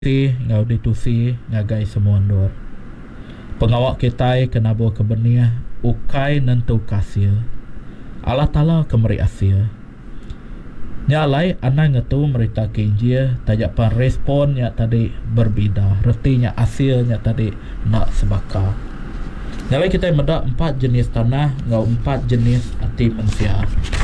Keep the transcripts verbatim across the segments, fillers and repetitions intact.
Ti ngau ditusi ngagai semua ndor. Pengawak kita kena bawa ke benih ukai nentu kasih. Allah Ta'ala kemeri asia. Nyalai anai ngetu merita kinjia tajak pan responnya tadi berbeda. Retinya asilnya tadi nak sebaka. Nyalai kita medak empat jenis tanah ngau empat jenis hati manusia.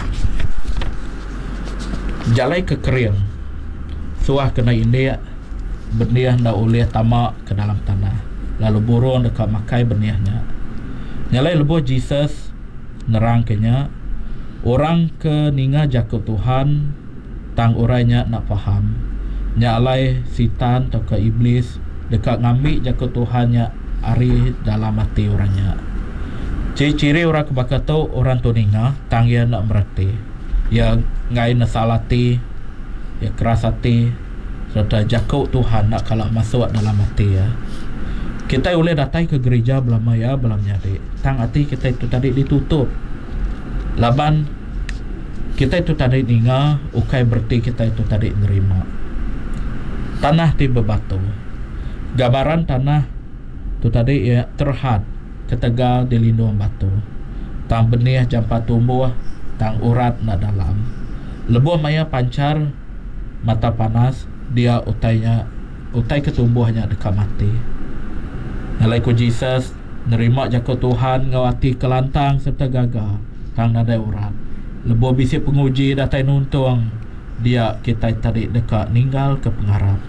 Jalai kekering. Suah kena india benih nak ulih tamak ke dalam tanah. Lalu burung dekat makai benihnya. Nyalai lebuh Jesus nerang kenya orang ke ninga jakut Tuhan tang urainya nak faham. Nyalai sitan atau ke iblis dekat ngambil jakut Tuhannya ari dalam hati orangnya. Ciri-ciri orang kebakatau orang tu ninga tang ia nak merati. Ya ngai nasalati, ya keras hati, serta jakut Tuhan nak kalau masuk dalam hati ya. Kita boleh datang ke gereja belum ya belum nyari. Tang hati kita itu tadi ditutup. Laban kita itu tadi ninga, ukai berarti kita itu tadi nerima. Tanah di bebatu. Gambaran tanah itu tadi ya terhad, ketegal di lindung batu. Tang benih jampa tumbuh, tang urat nak dalam. Lebuh maya pancar mata panas, dia utainya utai ketumbuhnya dekat mati. Nalai ku Jesus nerima jakut Tuhan ngawati kelantang serta gagah tang nadai urat. Lebuh bisi penguji datai nuntung dia kita tadi dekat ninggal ke pengharap.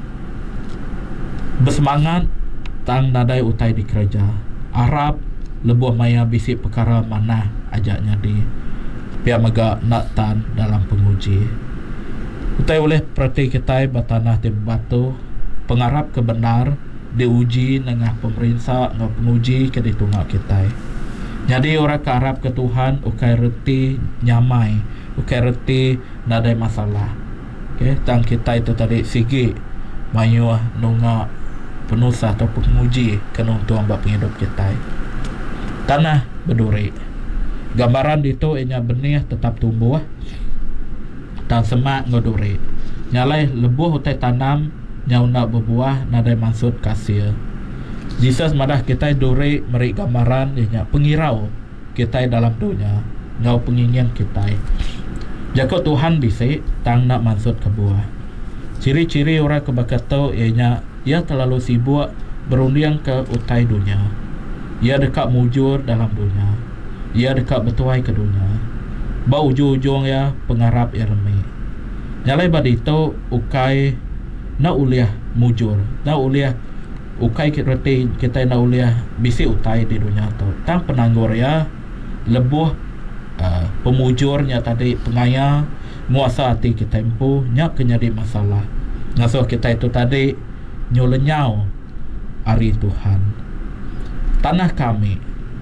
Bersemangat tang nadai utai di kerja. Arab lebuh maya bisi perkara mana ajaknya di pihak mega nak tan dalam penguji. Utai oleh perhati kita batanah di batu pengharap kebenar diuji dengan pemerintah dengan penguji ke ditungak kita. Jadi orang ke Arab ke Tuhan ukai reti nyamai, ukai reti nadai masalah. Okay, tang kita itu tadi sigi mayuah nunga penusah atau penguji kena untuk ambak penghidup kita. Tanah berduri. Gambaran itu ianya benih tetap tumbuh. Dan semak ngoduri. Nyalai lebuh utai tanam nyau nak berbuah nadai maksud kasih. Jesus madah kita duri meri gambaran ianya pengirau kita dalam dunia ngau pengingin kita. Jakut Tuhan bisik tang nak maksud kebuah. Ciri-ciri orang kebakatau ianya ia terlalu sibuk berundiang ke utai dunia. Ia dekat mujur dalam dunia. Ia dekat bertuai ke dunia. Bau ujung-ujung ya pengharap ya remi. Nyalai badi itu ukai nak uliah mujur, nak uliah ukai kirati kita nak uliah bisi utai di dunia tu. Tang penanggur ya lebuh uh, pemujurnya tadi pengaya muasa hati kita empu nyak kenyadi masalah. Ngasuh kita itu tadi nyolenyau ari Tuhan. Tanah kami.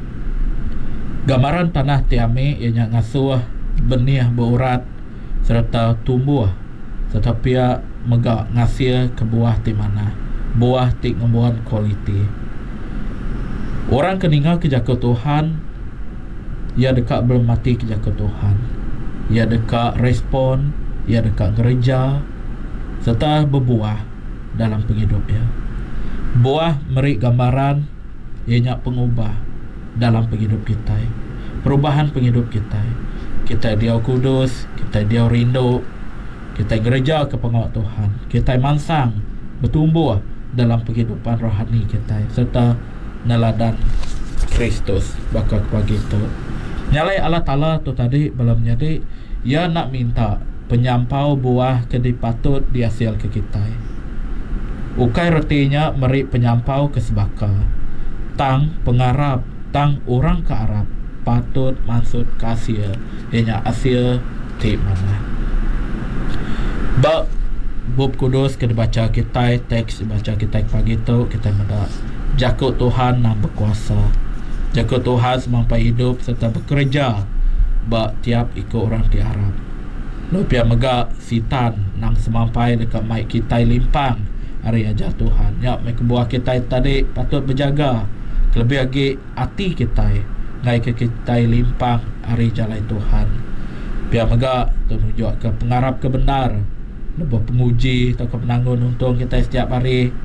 Gambaran tanah tiami ianya ngasuh benih berurat serta tumbuh serta pia megak ngasih ke buah di mana buah ti ngembuhan kualiti. Orang keningal ke jakut Tuhan ia dekat belum mati ke jakut Tuhan. Ia dekat respon, ia dekat gereja serta berbuah dalam penghidup ya. Buah meri gambaran ianya pengubah dalam penghidup kita. Perubahan penghidup kita. Kita dia kudus, kita dia rindu, kita gereja ke pengawal Tuhan, kita mansang bertumbuh dalam kehidupan rohani kita serta neladan Kristus bakal pagi itu. Nyalai Allah Ta'ala tu tadi belum jadi ia nak minta penyampau buah ke dipatut dihasil ke kita. Ukai retinya meri penyampau ke sebaka. Tang pengharap, tang orang ke Arab patut maksud kasih ianya asia ti mana. Ba bab kudus kita baca kita teks baca kita pagi tu kita mendak jakut Tuhan yang berkuasa. Jakut Tuhan semampai hidup serta bekerja ba tiap ikut orang di Arab. Lupia mega sitan nang semampai dekat mai kita limpang hari aja Tuhan. Ya mai kebuah kita tadi patut berjaga. Lebih lagi hati kita ngai ke kita limpang hari jalan Tuhan. Biar mega tunjuk ke pengharap kebenar lebuh penguji atau kemenangan untung kita setiap hari